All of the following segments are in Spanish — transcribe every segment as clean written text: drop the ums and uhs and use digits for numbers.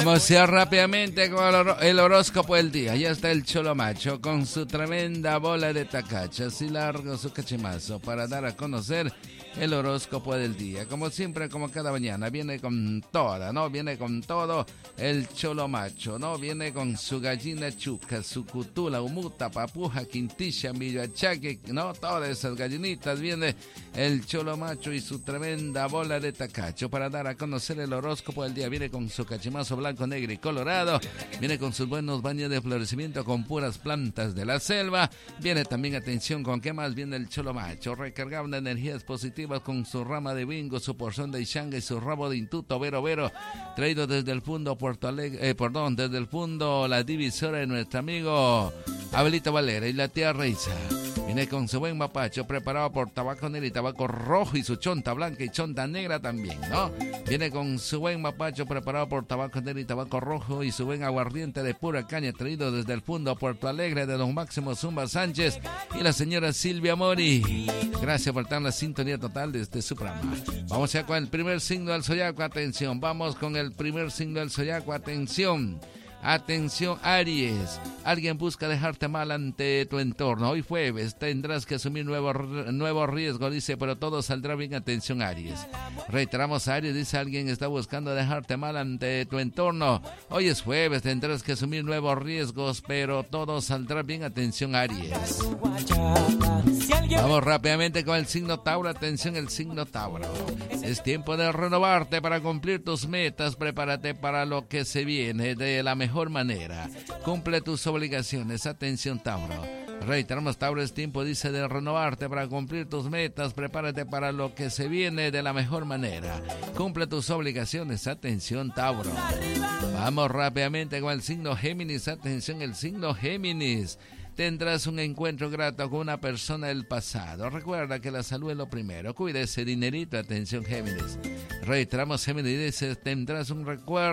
Vamos ya rápidamente con el horóscopo del día. Ya está el Cholo Macho con su tremenda bola de tacacha, así largo su cachimazo para dar a conocer el horóscopo del día. Como siempre, como cada mañana, viene con toda, ¿no? Viene con todo el Cholo Macho, ¿no? Viene con su gallina chuca, su cutula, umuta, papuja, quintisha, milloachaque, ¿no? Todas esas gallinitas. Viene el Cholo Macho y su tremenda bola de tacacho para dar a conocer el horóscopo del día. Viene con su cachimazo blanco, negro y colorado. Viene con sus buenos baños de florecimiento con puras plantas de la selva. Viene también, atención, con qué más viene el Cholo Macho, recargado de energías positivas con su rama de bingo, su porción de Ishanga y su rabo de intuto vero vero, traído desde el fondo Puerto Alegre, desde el fondo la divisora de nuestro amigo Abelito Valera y la tía Reisa. Viene con su buen mapacho preparado por tabaco negro y tabaco rojo y su chonta blanca y chonta negra también, ¿no? Viene con su buen mapacho preparado por tabaco negro y tabaco rojo y su buen aguardiente de pura caña traído desde el fondo Puerto Alegre de don Máximo Zumba Sánchez y la señora Silvia Mori. Gracias por estar en la sintonía total de este su programa. Vamos ya con el primer signo del zodiaco, atención. Vamos con el primer signo del zodiaco, atención. Atención, Aries. Alguien busca dejarte mal ante tu entorno. Hoy jueves tendrás que asumir nuevo riesgo, dice, pero todo saldrá bien. Atención, Aries. Reiteramos, Aries, dice, alguien está buscando dejarte mal ante tu entorno. Hoy es jueves, tendrás que asumir nuevos riesgos, pero todo saldrá bien. Atención, Aries. Vamos rápidamente con el signo Tauro. Atención, el signo Tauro. Es tiempo de renovarte para cumplir tus metas. Prepárate para lo que se viene de la mejor manera. Cumple tus obligaciones. Atención, Tauro. Reiteramos, Tauro, es tiempo, dice, de renovarte para cumplir tus metas. Prepárate para lo que se viene de la mejor manera. Cumple tus obligaciones. Atención, Tauro. Vamos rápidamente con el signo Géminis. Atención, el signo Géminis. Tendrás un encuentro grato con una persona del pasado. Recuerda que la salud es lo primero. Cuida ese dinerito. Atención, Géminis. Reiteramos, Géminis, dice, tendrás un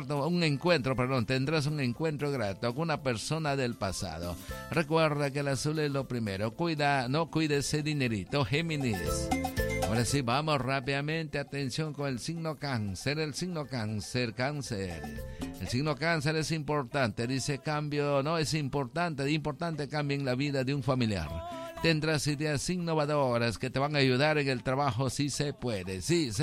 encuentro grato con una persona del pasado. Recuerda que la salud es lo primero. Cuida ese dinerito, Géminis. Ahora sí, vamos rápidamente, atención, con el signo Cáncer. El signo Cáncer. El signo Cáncer es importante, dice, cambio, no es importante cambio en la vida de un familiar. Tendrás ideas innovadoras que te van a ayudar en el trabajo. Sí se puede,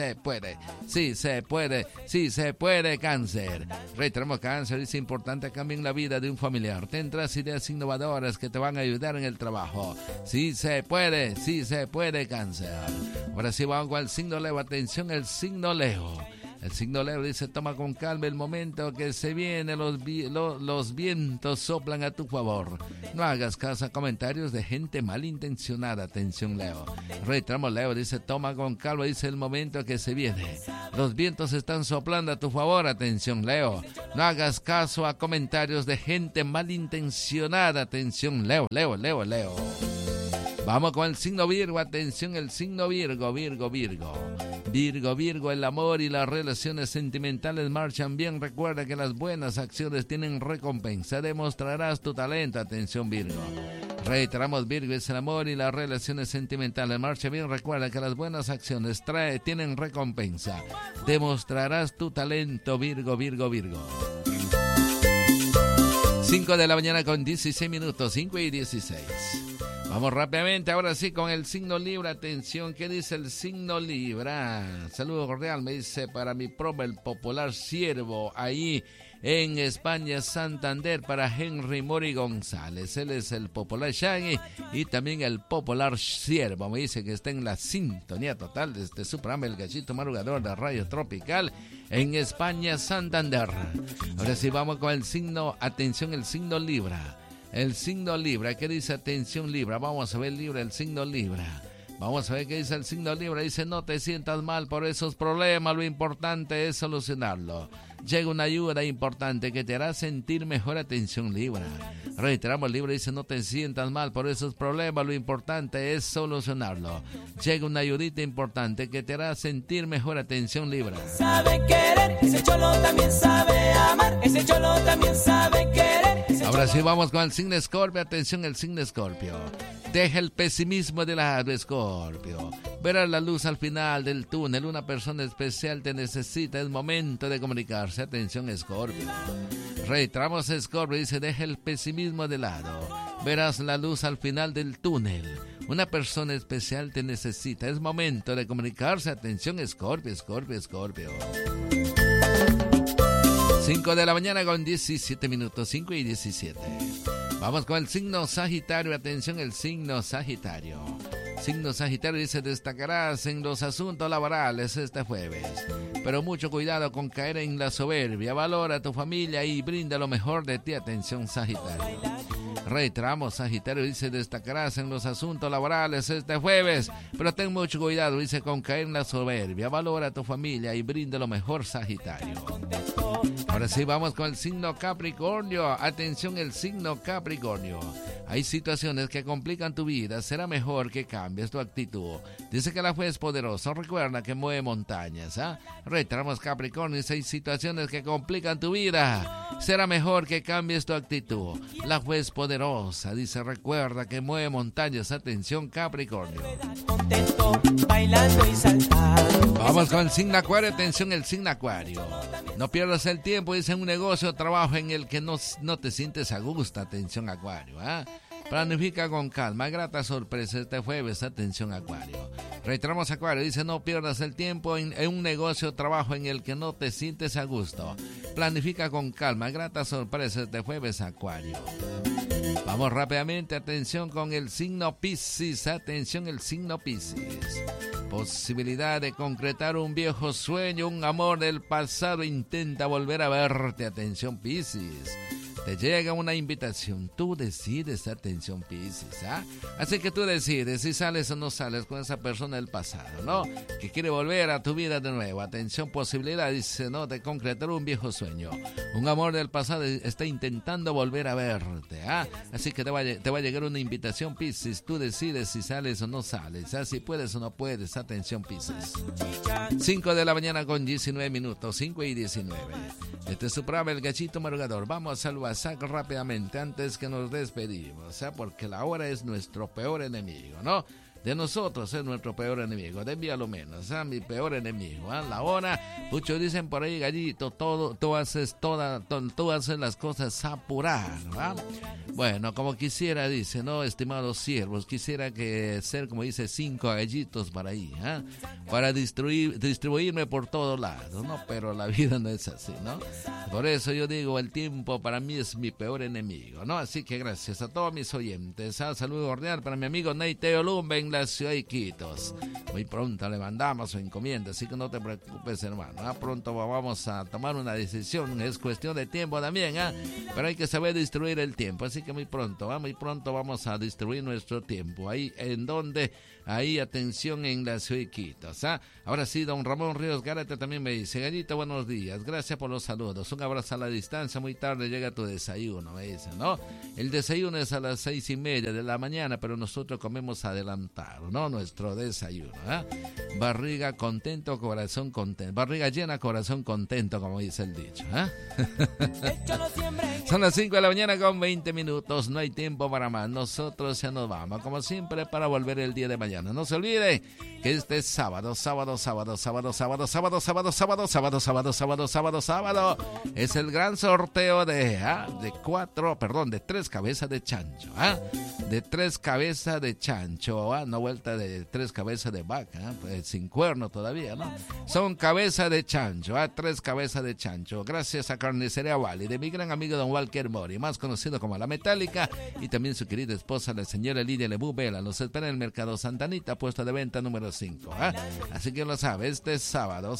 Cáncer. Reiteramos, Cáncer, dice, importante cambio en la vida de un familiar. Tendrás ideas innovadoras que te van a ayudar en el trabajo. Sí se puede, Cáncer. Ahora sí vamos con el signo Leo. Atención, el signo Leo. El signo Leo dice, toma con calma el momento que se viene, los vientos soplan a tu favor. No hagas caso a comentarios de gente malintencionada. Atención, Leo. Reiteramos, Leo, dice, toma con calma, dice, el momento que se viene. Los vientos están soplando a tu favor. Atención, Leo. No hagas caso a comentarios de gente malintencionada. Atención, Leo. Vamos con el signo Virgo. Atención, el signo Virgo. Virgo, el amor y las relaciones sentimentales marchan bien. Recuerda que las buenas acciones tienen recompensa. Demostrarás tu talento. Atención, Virgo. Reiteramos, Virgo, es el amor y las relaciones sentimentales marchan bien. Recuerda que las buenas acciones tienen recompensa. Demostrarás tu talento, Virgo. 5 de la mañana con 16 minutos, 5 y 16. Vamos rápidamente, ahora sí, con el signo Libra. Atención, ¿qué dice el signo Libra? Saludo cordial, me dice, para mi proba, el popular siervo, ahí en España, Santander, para Henry Mori González. Él es el popular Shaggy y también el popular siervo. Me dice que está en la sintonía total desde su programa, El Gallito Madrugador de Radio Tropical, en España, Santander. Ahora sí, vamos con el signo, atención, el signo Libra. El signo Libra, ¿qué dice? Atención, Libra. Vamos a ver, Libra, el signo Libra. Vamos a ver qué dice el signo Libra. Dice, no te sientas mal por esos problemas, lo importante es solucionarlo. Llega una ayuda importante que te hará sentir mejor. Atención, Libra. Reiteramos, Libra, dice, no te sientas mal por esos problemas, lo importante es solucionarlo. Llega una ayudita importante que te hará sentir mejor. Atención, Libra. Sabe querer, ese cholo también sabe amar, ese cholo también sabe querer. Ahora sí vamos con el signo Escorpio. Atención, el signo Escorpio. Deja el pesimismo de lado, Escorpio. Verás la luz al final del túnel. Una persona especial te necesita. Es momento de comunicarse. Atención, Escorpio. Reiteramos, Escorpio dice: deja el pesimismo de lado. Verás la luz al final del túnel. Una persona especial te necesita. Es momento de comunicarse. Atención, Escorpio, Escorpio, Escorpio. 5 de la mañana con 17 minutos, 5 y 17. Vamos con el signo Sagitario. Atención, el signo Sagitario. Signo Sagitario dice: destacarás en los asuntos laborales este jueves, pero mucho cuidado con caer en la soberbia. Valora a tu familia y brinda lo mejor de ti. Atención, Sagitario. Reiteramos, Sagitario dice: destacarás en los asuntos laborales este jueves, pero ten mucho cuidado, dice, con caer en la soberbia. Valora a tu familia y brinda lo mejor, Sagitario. Ahora sí, vamos con el signo Capricornio. Atención, el signo Capricornio. Hay situaciones que complican tu vida. Será mejor que cambies tu actitud. Dice que la fe es poderosa. Recuerda que mueve montañas. Reiteramos, Capricornio. Hay situaciones que complican tu vida. Será mejor que cambies tu actitud. La fe es poderosa. Dice, recuerda que mueve montañas. Atención, Capricornio. Vamos con el signo Acuario. Atención, el signo Acuario. No pierdas el tiempo. Dice, un negocio o trabajo en el que no te sientes a gusto. Atención, Acuario. Planifica con calma. Grata sorpresa este jueves. Atención, Acuario. Reiteramos, Acuario. Dice, no pierdas el tiempo en un negocio o trabajo en el que no te sientes a gusto. Planifica con calma. Grata sorpresa este jueves, Acuario. Vamos rápidamente. Atención con el signo Piscis. Atención, el signo Piscis. Posibilidad de concretar un viejo sueño, un amor del pasado. Intenta volver a verte. Atención, Piscis. Te llega una invitación, tú decides. Atención, Piscis. Así que tú decides si sales o no sales con esa persona del pasado, ¿no? Que quiere volver a tu vida de nuevo. Atención, posibilidad, dice, ¿no?, de concretar un viejo sueño. Un amor del pasado está intentando volver a verte. Así que te va a llegar una invitación, Piscis. Tú decides si sales o no sales. Si puedes o no puedes. Atención, Piscis. 5 de la mañana con 19 minutos, 5 y 19. Este es su programa, El Gallito Madrugador. Vamos al WhatsApp rápidamente antes que nos despedimos, porque la hora es nuestro peor enemigo, ¿no? De nosotros es nuestro peor enemigo, de mí a lo menos, mi peor enemigo, la hora. Muchos dicen por ahí, Gallito, tú haces las cosas apurar, ¿va? Bueno, como quisiera, dice, no, estimados siervos, quisiera que ser, como dice, 5 gallitos para ahí, para distribuirme por todos lados, ¿no? Pero la vida no es así, ¿no? Por eso yo digo, el tiempo para mí es mi peor enemigo, ¿no? Así que gracias a todos mis oyentes. Saludo cordial para mi amigo Neiteo Lumba en la ciudad de Iquitos. Muy pronto le mandamos su encomienda, así que no te preocupes, hermano. Pronto vamos a tomar una decisión, es cuestión de tiempo también, pero hay que saber distribuir el tiempo, así que muy pronto vamos a distribuir nuestro tiempo. Ahí, ¿en dónde? Ahí, atención, en la ciudad de Iquitos. Ahora sí, don Ramón Ríos Gárate también me dice, Gallito, buenos días, gracias por los saludos, un abrazo a la distancia, muy tarde llega tu desayuno, me dice, ¿no? El desayuno es a las 6:30 de la mañana, pero nosotros comemos adelantado, ¿no? Nuestro desayuno, barriga contento, corazón contento, barriga llena, corazón contento, como dice el dicho, Son las 5 de la mañana con 20 minutos, no hay tiempo para más, nosotros ya nos vamos, como siempre, para volver el día de mañana. No se olvide que este es sábado, es el gran sorteo de 3 cabezas de chancho, de 3 cabezas de chancho, no vuelta de 3 cabezas de vaca, pues sin cuerno todavía, ¿no? Son cabezas de chancho, 3 cabezas de chancho, gracias a Carnicería Wally, de mi gran amigo don Walker Mori, más conocido como La Metálica, y también su querida esposa, la señora Lidia Lebú Vela. Los espera en el Mercado Santa Anita, puesto de venta número 5, así que lo sabe, este sábado,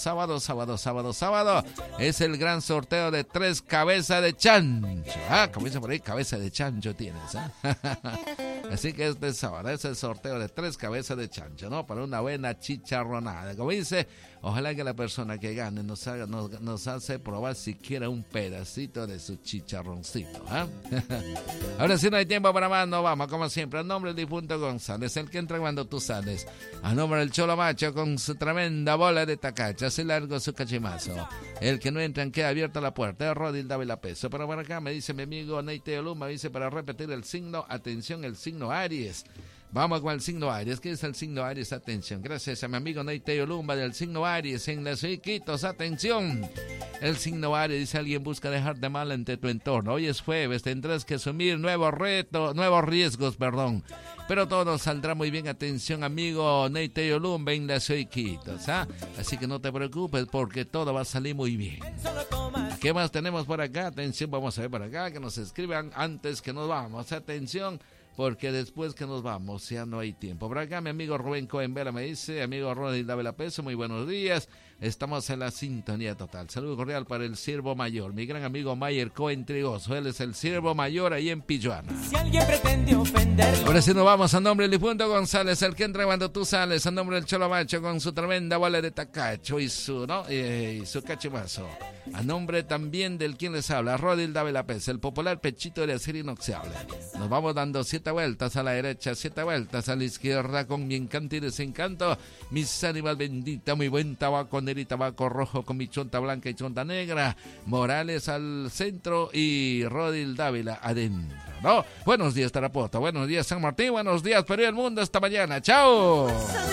es el gran sorteo de 3 cabezas de chancho, como dice por ahí, cabeza de chancho tienes, así que este sábado es el sorteo de 3 cabezas de chancho, ¿no? Para una buena chicharronada, como dice, ojalá que la persona que gane nos hace probar siquiera un pedacito de su chicharroncito, Ahora sí no hay tiempo para más, no vamos, como siempre, al nombre del difunto González, el que entra cuando tú sales, a nombre del Cholo Macho con su tremenda bola de tacacha, así largo su cachimazo, el que no entra queda abierta la puerta, es Rodil Dávila Peso. Pero por acá me dice mi amigo Neiteo Luma, dice para repetir el signo, atención, el signo Aries. Vamos con el signo Aries. ¿Qué es el signo Aries? Atención. Gracias a mi amigo Neiteo Lumba del signo Aries en la ciudad de Iquitos. Atención. El signo Aries dice: alguien busca dejarte mal ante tu entorno. Hoy es jueves, tendrás que asumir nuevos riesgos, pero todo saldrá muy bien. Atención, amigo Neiteo Lumba en la ciudad de Iquitos, ¿ah? Así que no te preocupes porque todo va a salir muy bien. ¿Qué más tenemos por acá? Atención, vamos a ver por acá que nos escriban antes que nos vamos. Atención, porque después que nos vamos ya no hay tiempo. Por acá mi amigo Rubén Cohen Vera me dice: amigo Ronald Dávila Peso, muy buenos días, estamos en la sintonía total. Saludo cordial para el Siervo Mayor, mi gran amigo Mayer Cohen Trigoso, él es el Siervo Mayor ahí en Pilluana. Si alguien pretende ofenderlo. Ahora sí nos vamos a nombre de Lifundo González, el que entra cuando tú sales, a nombre del Cholo Macho con su tremenda bola de tacacho y su cachimazo. A nombre también del quien les habla, Rodil Dávila Pez, el popular pechito de acero inoxidable. Nos vamos dando 7 vueltas a la derecha, 7 vueltas a la izquierda con mi encanto y desencanto. Mis ánimas benditas, muy buen tabaco negro y tabaco rojo con mi chonta blanca y chonta negra. Morales al centro y Rodil Dávila adentro, ¿no? Buenos días, Tarapoto, buenos días, San Martín, buenos días, Perú y el mundo, esta mañana. ¡Chao!